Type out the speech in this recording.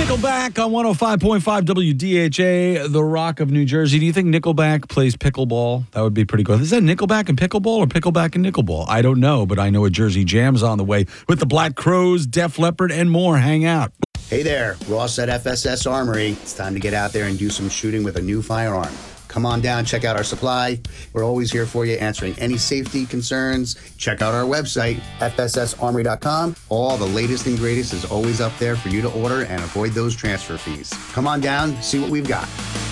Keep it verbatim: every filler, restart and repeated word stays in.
Nickelback on one oh five point five W D H A, the Rock of New Jersey. Do you think Nickelback plays pickleball? That would be pretty cool. Is that Nickelback and pickleball or Pickleback and Nickelball? I don't know, but I know a Jersey Jam's on the way with the Black Crows, Def Leppard, and more. Hang out. Hey there, Ross at F S S Armory. It's time to get out there and do some shooting with a new firearm. Come on down, check out our supply. We're always here for you, answering any safety concerns. Check out our website, F S S armory dot com. All the latest and greatest is always up there for you to order and avoid those transfer fees. Come on down, see what we've got.